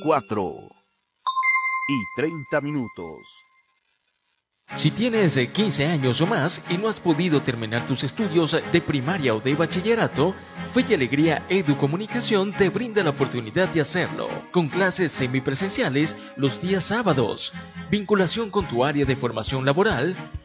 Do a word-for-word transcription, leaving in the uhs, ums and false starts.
cuatro y treinta minutos. Si tienes quince años o más y no has podido terminar tus estudios de primaria o de bachillerato, Fe y Alegría Educomunicación te brinda la oportunidad de hacerlo, con clases semipresenciales los días sábados, vinculación con tu área de formación laboral,